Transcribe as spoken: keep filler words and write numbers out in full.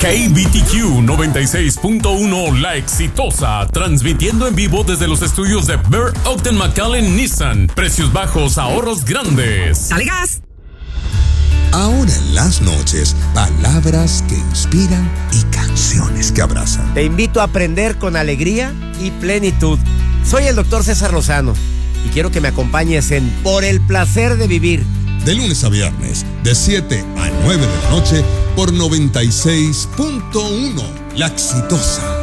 K B T Q noventa y seis punto uno La Exitosa, transmitiendo en vivo desde los estudios de Burr Ogden McAllen Nissan. Precios bajos, ahorros grandes. ¡Dale gas! Ahora en las noches, palabras que inspiran y canciones que abrazan. Te invito a aprender con alegría y plenitud. Soy el doctor César Lozano y quiero que me acompañes en Por el Placer de Vivir. De lunes a viernes, de siete a nueve de la noche, por noventa y seis punto uno La Exitosa.